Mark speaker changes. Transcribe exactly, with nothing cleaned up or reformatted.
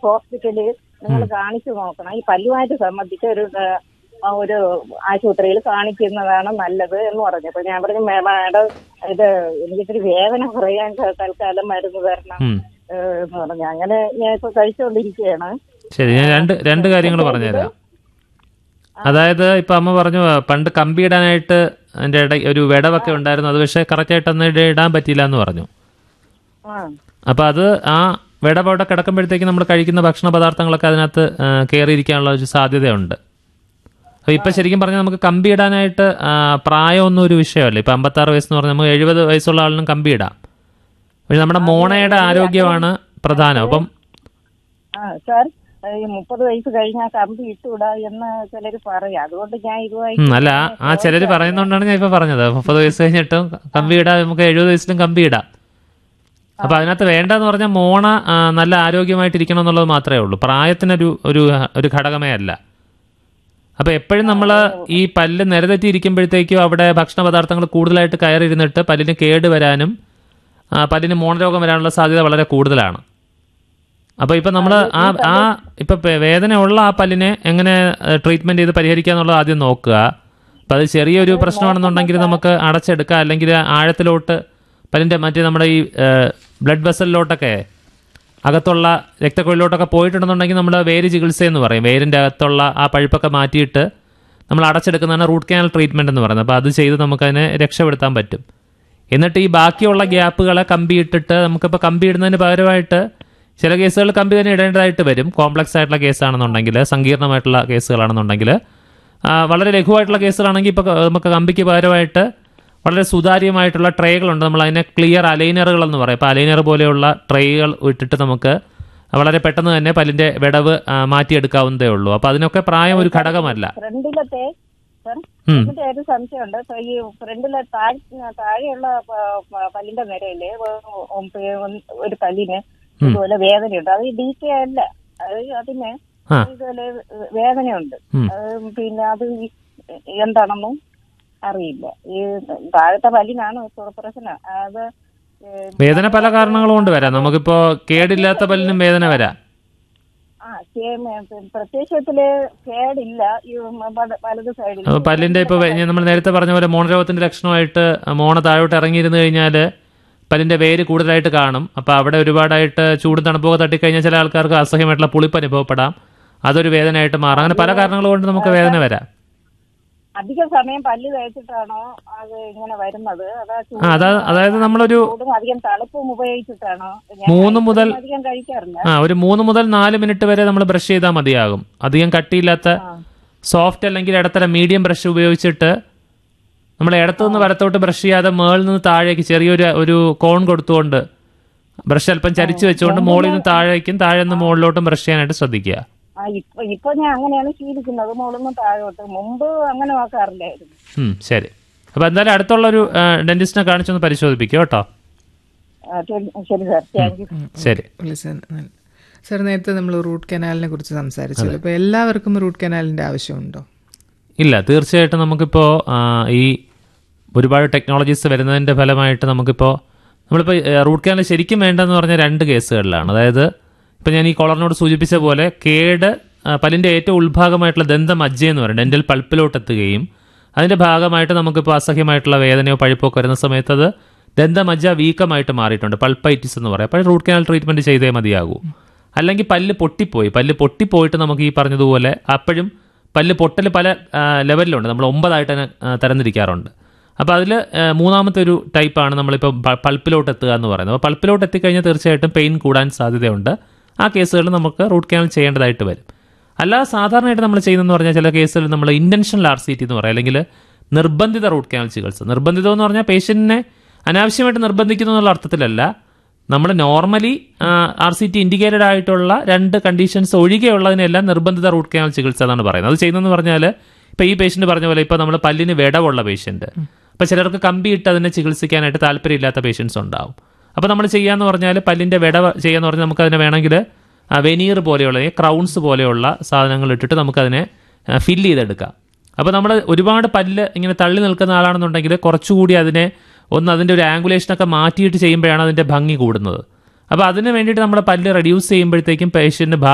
Speaker 1: ഹോസ്പിറ്റലിൽ നിങ്ങൾ കാണിച്ചു നോക്കണം. ഈ പല്ലുമായിട്ട് സംബന്ധിച്ച് ഒരു ഒരു ആശുപത്രിയിൽ കാണിക്കുന്നതാണ് നല്ലത് എന്ന് പറഞ്ഞു. അപ്പൊ ഞാൻ പറഞ്ഞു മാഡം ഇത് എനിക്കിത്തിരി വേദന കുറയാൻ തൽക്കാലം മരുന്ന് തരണം എന്ന് പറഞ്ഞു. അങ്ങനെ ഞാൻ ഇപ്പൊ കഴിച്ചുകൊണ്ടിരിക്കുകയാണ്.
Speaker 2: ശരി, ഞാൻ രണ്ട് രണ്ട് കാര്യങ്ങൾ പറഞ്ഞുതരാം. അതായത് ഇപ്പൊ അമ്മ പറഞ്ഞു പണ്ട് കമ്പി ഇടാനായിട്ട് അതിന്റെ ഇട ഒരു വിടവൊക്കെ ഉണ്ടായിരുന്നു, അത് പക്ഷേ കറക്റ്റായിട്ട് അന്ന് ഇടാൻ പറ്റിയില്ല എന്ന് പറഞ്ഞു. അപ്പൊ അത് ആ വിടവ് അവിടെ കിടക്കുമ്പോഴത്തേക്ക് നമ്മൾ കഴിക്കുന്ന ഭക്ഷണ പദാർത്ഥങ്ങളൊക്കെ അതിനകത്ത് കയറിയിരിക്കാനുള്ള ഒരു സാധ്യതയുണ്ട്. അപ്പൊ ഇപ്പൊ ശരിക്കും പറഞ്ഞാൽ നമുക്ക് കമ്പി ഇടാനായിട്ട് പ്രായമൊന്നും ഒരു വിഷയമല്ല. ഇപ്പൊ അമ്പത്താറ് വയസ്സെന്ന് പറഞ്ഞാൽ നമുക്ക് എഴുപത് വയസ്സുള്ള ആളിനും കമ്പി ഇടാം. പക്ഷെ നമ്മുടെ മോണയുടെ ആരോഗ്യമാണ് പ്രധാനം. അപ്പം
Speaker 1: മുപ്പത് വയസ്സ് കഴിഞ്ഞാൽ കമ്പി ഇട്ടുകൂടാ എന്ന് ചിലര് പറയാം. അതുകൊണ്ട് ഞാൻ ഇതുമായി
Speaker 2: അല്ല, ആ ചിലര് പറയുന്നതുകൊണ്ടാണ് ഞാൻ ഇപ്പൊ പറഞ്ഞത് മുപ്പത് വയസ്സ് കഴിഞ്ഞിട്ടും കമ്പി ഇടാം, നമുക്ക് എഴുപത് വയസ്സിലും കമ്പി ഇടാം. അപ്പൊ അതിനകത്ത് വേണ്ടെന്ന് പറഞ്ഞാൽ മോണ നല്ല ആരോഗ്യമായിട്ടിരിക്കണം എന്നുള്ളത് മാത്രമേ ഉള്ളൂ, പ്രായത്തിനൊരു ഒരു ഒരു ഘടകമേ അല്ല. അപ്പൊ എപ്പോഴും നമ്മൾ ഈ പല്ല് നിരതെറ്റി ഇരിക്കുമ്പോഴത്തേക്കും അവിടെ ഭക്ഷണ പദാർത്ഥങ്ങൾ കൂടുതലായിട്ട് കയറിയിരുന്നിട്ട് പല്ലിന് കേട് വരാനും പല്ലിന് മോണരോഗം വരാനുള്ള സാധ്യത വളരെ കൂടുതലാണ്. അപ്പൊ ഇപ്പൊ നമ്മൾ ആ ആ ഇപ്പൊ വേദന ഉള്ള ആ പല്ലിനെ എങ്ങനെ ട്രീറ്റ്മെന്റ് ചെയ്ത് പരിഹരിക്കുക എന്നുള്ളത് ആദ്യം നോക്കുക. അപ്പൊ അത് ചെറിയൊരു പ്രശ്നമാണെന്നുണ്ടെങ്കിൽ നമുക്ക് അടച്ചെടുക്കാം, അല്ലെങ്കിൽ ആഴത്തിലോട്ട് പല്ലിന്റെ മറ്റേ നമ്മുടെ ഈ ബ്ലഡ് വെസലിലോട്ടൊക്കെ അകത്തുള്ള രക്തക്കൊഴിലോട്ടൊക്കെ പോയിട്ടുണ്ടെന്നുണ്ടെങ്കിൽ നമ്മൾ വേര് ചികിത്സ എന്ന് പറയും. വേരിൻ്റെ അകത്തുള്ള ആ പഴുപ്പൊക്കെ മാറ്റിയിട്ട് നമ്മൾ അടച്ചെടുക്കുന്നതാണ് റൂട്ട് കനാൽ ട്രീറ്റ്മെൻറ്റ് എന്ന് പറയുന്നത്. അപ്പോൾ അത് ചെയ്ത് നമുക്കതിനെ രക്ഷപ്പെടുത്താൻ പറ്റും. എന്നിട്ട് ഈ ബാക്കിയുള്ള ഗ്യാപ്പുകളെ കമ്പി ഇട്ടിട്ട് നമുക്കിപ്പോൾ കമ്പി ഇടുന്നതിന് പകരമായിട്ട് ചില കേസുകൾ കമ്പി തന്നെ ഇടേണ്ടതായിട്ട് വരും. കോംപ്ലക്സ് ആയിട്ടുള്ള കേസാണെന്നുണ്ടെങ്കിൽ, സങ്കീർണമായിട്ടുള്ള കേസുകളാണെന്നുണ്ടെങ്കിൽ, വളരെ ലഘുവായിട്ടുള്ള കേസുകളാണെങ്കിൽ ഇപ്പോൾ നമുക്ക് കമ്പിക്ക് പകരമായിട്ട് വളരെ സുതാര്യമായിട്ടുള്ള ട്രേകളുണ്ട്. നമ്മൾ അതിനെ ക്ലിയർ അലൈനറുകൾ എന്ന് പറയും. അപ്പോൾ അലൈനർ പോലെയുള്ള ട്രേകൾ ഇട്ടിട്ട് നമുക്ക് വളരെ പെട്ടെന്ന് തന്നെ പല്ലിന്റെ വിടവ് മാറ്റിയെടുക്കാവുന്നതേ ഉള്ളൂ. അപ്പൊ അതിനൊക്കെ പ്രായം ഒരു ഘടകമല്ല.
Speaker 1: ഫ്രണ്ടിലത്തെ ഒരു സംശയമുണ്ട്. ഈ ഫ്രണ്ടിലെ താഴെയുള്ള പല്ലിന്റെ നിരയില് ഒരു പല്ലിന് ഇതുപോലെ വേദനയുണ്ട്. അത് ഡി കെ അല്ല, അത് അതിന് ഇതുപോലെ വേദനയുണ്ട്. പിന്നെ അത് എന്താണെന്നും അറിയില്ല. ഈ താഴത്തെ പല്ലിനാണ് പ്രശ്നം. അത്
Speaker 2: വേദന പല കാരണങ്ങളും കൊണ്ട് വരാം. നമുക്കിപ്പോ കേടില്ലാത്ത പല്ലിനും വേദന വരാം.
Speaker 1: ആ പ്രത്യക്ഷത്തില് കേടില്ല ഈ വലത് സൈഡിൽ.
Speaker 2: പല്ലിന്റെ ഇപ്പൊ നമ്മൾ നേരത്തെ പറഞ്ഞ പോലെ മോണരോഗത്തിന്റെ ലക്ഷണമായിട്ട് മോണ താഴോട്ട് ഇറങ്ങിയിരുന്നു കഴിഞ്ഞാൽ പല്ലിന്റെ വേര് കൂടുതലായിട്ട് കാണും. അപ്പൊ അവിടെ ഒരുപാടായിട്ട് ചൂടും തണുപ്പൊക്കെ തട്ടിക്കഴിഞ്ഞാൽ ചില ആൾക്കാർക്ക് അസഹ്യമായിട്ടുള്ള പുളിപ്പ് അനുഭവപ്പെടാം. അതൊരു വേദനയായിട്ട് മാറാം. അങ്ങനെ പല കാരണങ്ങൾ കൊണ്ട് നമുക്ക് വേദന വരാം.
Speaker 1: അധിക സമയം പല്ല് തേച്ചിട്ടാണോ അത് ഇങ്ങനെ വരുന്നത്?
Speaker 2: അതായത് നമ്മളൊരു
Speaker 1: അധികം തണുപ്പും ഉപയോഗിച്ചിട്ടാണോ?
Speaker 2: മൂന്ന് മുതൽ
Speaker 1: അധികം കഴിക്കാറില്ല.
Speaker 2: ആ ഒരു മൂന്ന് മുതൽ നാല് മിനിറ്റ് വരെ നമ്മൾ ബ്രഷ് ചെയ്താൽ മതിയാകും. അധികം കട്ടിയില്ലാത്ത സോഫ്റ്റ് അല്ലെങ്കിൽ ഇടത്തരം മീഡിയം ബ്രഷ് ഉപയോഗിച്ചിട്ട് നമ്മൾ ഇടത്തുനിന്ന് വലത്തോട്ട് ബ്രഷ് ചെയ്യാതെ മേളിൽ നിന്ന് താഴേക്ക് ചെറിയൊരു ഒരു കോൺ കൊടുത്തുകൊണ്ട് ബ്രഷ് അല്പം ചരിച്ചു വെച്ചുകൊണ്ട് മുകളിൽ നിന്ന് താഴേക്കും താഴെ നിന്ന് മുകളിലോട്ടും ബ്രഷ് ചെയ്യാനായിട്ട് ശ്രദ്ധിക്കുക.
Speaker 1: ഇപ്പൊ ഞാൻ അങ്ങനെയാണ് ശീലിക്കുന്നത്, മുകളിൽ താഴോട്ട്. മുമ്പ് അങ്ങനെ നോക്കാറില്ലായിരുന്നു.
Speaker 2: ശരി, അപ്പൊ എന്തായാലും അടുത്തുള്ള ഒരു ഡെന്റിസ്റ്റിനെ കാണിച്ചൊന്ന് പരിശോധിപ്പിക്കും കേട്ടോ.
Speaker 1: ശരി സാർ, താങ്ക് യു.
Speaker 2: ശരി
Speaker 3: സാർ, നേരത്തെ നമ്മൾ റൂട്ട് കനാലിനെ കുറിച്ച് സംസാരിച്ചു. അപ്പൊ എല്ലാവർക്കും റൂട്ട് കനാലിന്റെ ആവശ്യമുണ്ടോ?
Speaker 2: ഇല്ല, തീർച്ചയായിട്ടും നമുക്കിപ്പോൾ ഈ ഒരുപാട് ടെക്നോളജീസ് വരുന്നതിൻ്റെ ഫലമായിട്ട് നമുക്കിപ്പോൾ നമ്മളിപ്പോൾ റൂട്ട് കനാൽ ശരിക്കും വേണ്ടതെന്ന് പറഞ്ഞാൽ രണ്ട് കേസുകളിലാണ്. അതായത് ഇപ്പം ഞാൻ ഈ കോളറിനോട് സൂചിപ്പിച്ച പോലെ കേട് പല്ലിൻ്റെ ഏറ്റവും ഉൾഭാഗമായിട്ടുള്ള ദന്തമജ്ജ എന്ന് പറയും ഡെന്റൽ പൾപ്പിലോട്ട് എത്തുകയും അതിൻ്റെ ഭാഗമായിട്ട് നമുക്കിപ്പോൾ അസഹ്യമായിട്ടുള്ള വേദനയോ പഴുപ്പോ ഒക്കെ വരുന്ന സമയത്ത് അത് ദന്തമജ്ജ വീക്കമായിട്ട് മാറിയിട്ടുണ്ട്, പൾപ്പൈറ്റിസ് എന്ന് പറയും. അപ്പോൾ റൂട്ട് കനാൽ ട്രീറ്റ്മെൻറ്റ് ചെയ്തേ മതിയാകൂ. അല്ലെങ്കിൽ പല്ല് പൊട്ടിപ്പോയി പല്ല് പൊട്ടിപ്പോയിട്ട് നമുക്ക് ഈ പറഞ്ഞതുപോലെ അപ്പോഴും പല്ല് പൊട്ടൽ പല ലെവലിലുണ്ട്. നമ്മൾ ഒമ്പതായിട്ട് തന്നെ തരംതിരിക്കാറുണ്ട്. അപ്പോൾ അതിൽ മൂന്നാമത്തെ ഒരു ടൈപ്പാണ് നമ്മളിപ്പോൾ പൾപ്പിലോട്ട് എത്തുക എന്ന് പറയുന്നത്. അപ്പോൾ പൾപ്പിലോട്ട് എത്തിക്കഴിഞ്ഞാൽ തീർച്ചയായിട്ടും പെയിൻ കൂടാൻ സാധ്യതയുണ്ട്. ആ കേസുകളിൽ നമുക്ക് റൂട്ട് കനാൽ ചെയ്യേണ്ടതായിട്ട് വരും. അല്ലാതെ സാധാരണയായിട്ട് നമ്മൾ ചെയ്യുന്നതെന്ന് പറഞ്ഞാൽ ചില കേസുകളിൽ നമ്മൾ ഇൻറ്റൻഷണൽ ആർ സി ടി എന്ന് പറയും, അല്ലെങ്കിൽ നിർബന്ധിത റൂട്ട് കനാൽ ചികിത്സ. നിർബന്ധിതം എന്ന് പറഞ്ഞാൽ പേഷ്യൻറ്റിനെ അനാവശ്യമായിട്ട് നിർബന്ധിക്കുന്നു എന്നുള്ള അർത്ഥത്തിലല്ല. നമ്മൾ normally R C T indicated ആയിട്ടുള്ള രണ്ട് കണ്ടീഷൻസ് ഒഴികെയുള്ളതിനെല്ലാം നിർബന്ധിത റൂട്ട് കനാൽ ചികിത്സ എന്നാണ് പറയുന്നത്. അത് ചെയ്യുന്നതെന്ന് പറഞ്ഞാൽ ഇപ്പോൾ ഈ പേഷ്യൻറ്റ് പറഞ്ഞ പോലെ ഇപ്പോൾ നമ്മൾ പല്ലിന് വിടവുള്ള പേഷ്യൻറ്റ്, അപ്പോൾ ചിലർക്ക് കമ്പി ഇട്ട് അതിനെ ചികിത്സിക്കാനായിട്ട് താല്പര്യമില്ലാത്ത പേഷ്യൻസ് ഉണ്ടാവും. അപ്പോൾ നമ്മൾ ചെയ്യാന്ന് പറഞ്ഞാൽ പല്ലിൻ്റെ വിടവ് ചെയ്യാന്ന് പറഞ്ഞാൽ നമുക്കതിനെ വേണമെങ്കിൽ വെനീർ പോലെയുള്ള ക്രൗൺസ് പോലെയുള്ള സാധനങ്ങൾ ഇട്ടിട്ട് നമുക്കതിനെ ഫില്ല് ചെയ്തെടുക്കാം. അപ്പോൾ നമ്മൾ ഒരുപാട് പല്ല് ഇങ്ങനെ തള്ളി നിൽക്കുന്ന ആളാണെന്നുണ്ടെങ്കിൽ കുറച്ചുകൂടി അതിനെ ഒന്ന് അതിൻ്റെ ഒരു ആംഗുലേഷനൊക്കെ മാറ്റിയിട്ട് ചെയ്യുമ്പോഴാണ് അതിൻ്റെ ഭംഗി കൂടുന്നത്. അപ്പോൾ അതിന് വേണ്ടിയിട്ട് നമ്മൾ പല്ല് റെഡ്യൂസ് ചെയ്യുമ്പോഴത്തേക്കും പേഷ്യൻറ്റ്